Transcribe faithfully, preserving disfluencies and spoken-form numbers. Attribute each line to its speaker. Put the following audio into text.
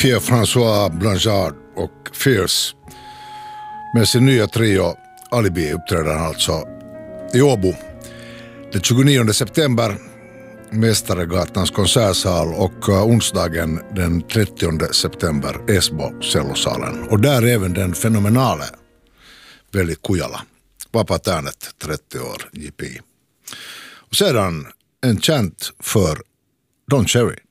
Speaker 1: Pierre-François Blanchard och Fierce. Med sin nya trio Alibi uppträder han alltså i Åbo den tjugonionde september, Mästaregatans konsertsal, och onsdagen den trettionde september Esbo cellosalen. Och där även den fenomenale Veli Kujala, Vapatärnet, trettio år, J P. Och sedan en chant för Don Cherry.